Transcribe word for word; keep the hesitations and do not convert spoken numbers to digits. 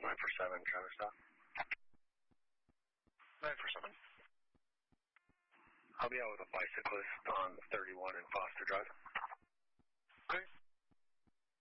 nine four seven, Travis stop. nine four seven. I'll be out with a bicyclist on thirty-one and five.